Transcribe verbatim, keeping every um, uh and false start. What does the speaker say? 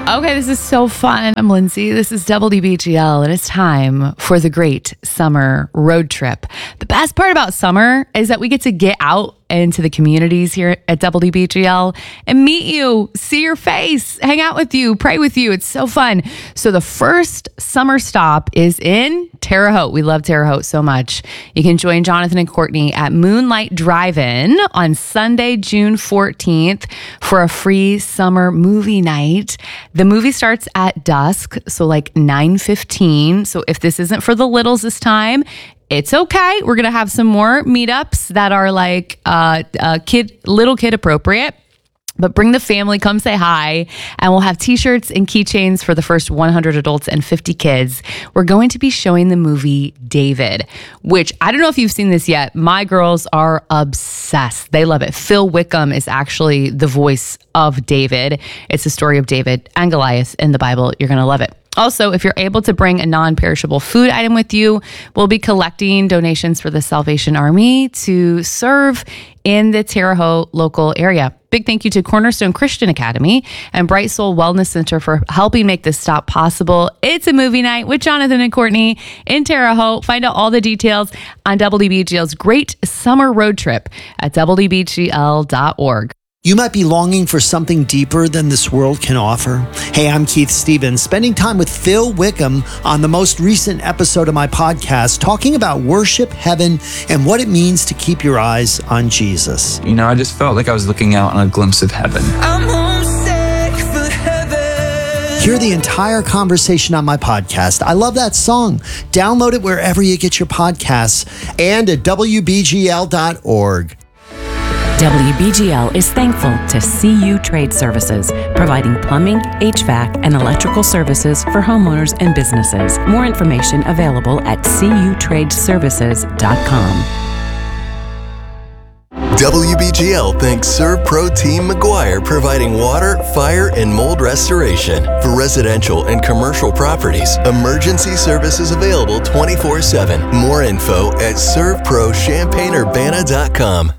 Okay, this is so fun. I'm Lindsay. This is W D B G L, and it's time for the great summer road trip. The best part about summer is that we get to get out into the communities here at W D B G L and meet you, see your face, hang out with you, pray with you. It's so fun. So the first summer stop is in Terre Haute. We love Terre Haute so much. You can join Jonathan and Courtney at Moonlight Drive-In on Sunday, June fourteenth for a free summer movie night. The movie starts at dusk, so like nine fifteen. So if this isn't for the littles this time, it's okay. We're going to have some more meetups that are like uh, uh, kid, little kid appropriate. But bring the family, come say hi, and we'll have t-shirts and keychains for the first one hundred adults and fifty kids. We're going to be showing the movie David, which I don't know if you've seen this yet. My girls are obsessed. They love it. Phil Wickham is actually the voice of David. It's the story of David and Goliath in the Bible. You're going to love it. Also, if you're able to bring a non-perishable food item with you, we'll be collecting donations for the Salvation Army to serve in the Terre Haute local area. Big thank you to Cornerstone Christian Academy and Bright Soul Wellness Center for helping make this stop possible. It's a movie night with Jonathan and Courtney in Terre Haute. Find out all the details on W D B G L's great summer road trip at W D B G L dot org. You might be longing for something deeper than this world can offer. Hey, I'm Keith Stevens, spending time with Phil Wickham on the most recent episode of my podcast, talking about worship, heaven, and what it means to keep your eyes on Jesus. You know, I just felt like I was looking out on a glimpse of heaven. I'm homesick for heaven. Hear the entire conversation on my podcast. I love that song. Download it wherever you get your podcasts and at W B G L dot org. W B G L is thankful to C U Trade Services, providing plumbing, H V A C, and electrical services for homeowners and businesses. More information available at C U trade services dot com. W B G L thanks ServPro Team McGuire, providing water, fire, and mold restoration for residential and commercial properties. Emergency services available twenty-four seven. More info at serve pro champaign urbana dot com.